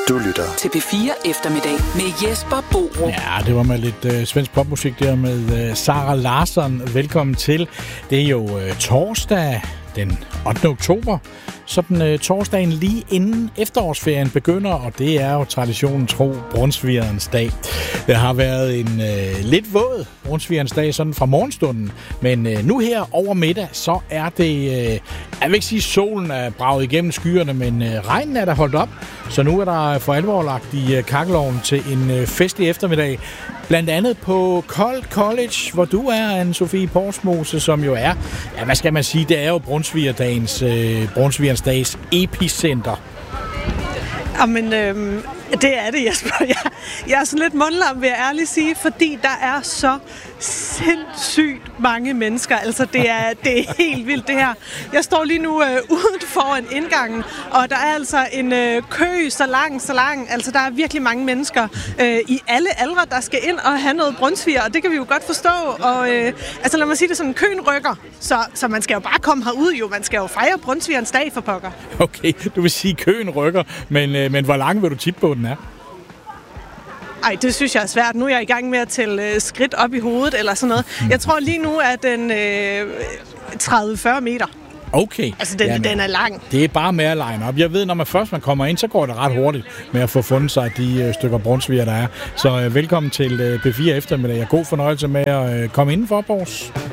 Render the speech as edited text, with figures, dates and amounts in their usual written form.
Du lytter til P4 Eftermiddag med Jesper Borup. Ja, det var med lidt svensk popmusik der med Sara Larsson. Velkommen til. Det er jo torsdag den 8. oktober. Sådan torsdagen lige inden efterårsferien begynder, og det er jo traditionen tro brunsvigerens dag. Det har været en lidt våd brunsvigerens dag sådan fra morgenstunden, men nu her over middag, så er det, jeg vil ikke sige, solen er braget igennem skyerne, men regnen er der holdt op, så nu er der for alvor lagt i kakkelovnen til en festlig eftermiddag. Blandt andet på Kold College, hvor du er, Anne-Sophie Porsmose, som jo er, ja, hvad skal man sige, det er jo brunsvigerens dags epicenter. Jamen, det er det, Jesper. Jeg er sådan lidt mundlam, vil jeg ærligt sige, fordi der er så sindssygt mange mennesker. Altså, det er helt vildt, det her. Jeg står lige nu uden foran indgangen, og der er altså en kø så lang. Altså, der er virkelig mange mennesker i alle aldre, der skal ind og have noget brunsviger, og det kan vi jo godt forstå. Og altså, lad mig sige det sådan, køen rykker, så man skal jo bare komme herud, jo. Man skal jo fejre brunsvigerens dag for pokker. Okay, du vil sige, køen rykker, men hvor lang vil du tippe på, den er? Ej, det synes jeg er svært. Nu er jeg i gang med at tælle skridt op i hovedet eller sådan noget. Jeg tror lige nu, at den 30-40 meter. Okay. Altså, den er lang. Det er bare med at line op. Jeg ved, når man kommer ind, så går det ret hurtigt med at få fundet sig de stykker brunsviger, der er. Så velkommen til P4 Eftermiddag. God fornøjelse med at komme indenfor, Bors.